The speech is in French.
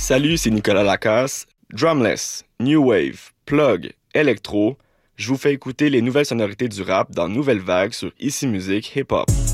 Salut, c'est Nicolas Lacasse. Drumless, New Wave, Plug, Electro, je vous fais écouter les nouvelles sonorités du rap dans Nouvelle Vague sur Ici Musique Hip Hop.